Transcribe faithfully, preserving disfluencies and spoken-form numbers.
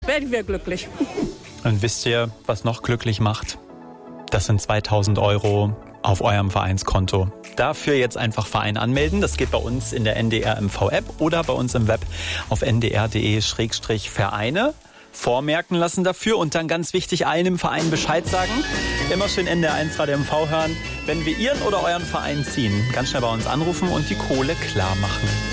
werden wir glücklich. Und wisst ihr, was noch glücklich macht? Das sind zweitausend Euro auf eurem Vereinskonto. Dafür jetzt einfach Verein anmelden. Das geht bei uns in der N D R M V-App oder bei uns im Web auf n d r punkt d e Schrägstrich Vereine. Vormerken lassen dafür und dann ganz wichtig, allen im Verein Bescheid sagen. Immer schön N D R eins Radio M V hören, wenn wir Ihren oder euren Verein ziehen. Ganz schnell bei uns anrufen und die Kohle klar machen.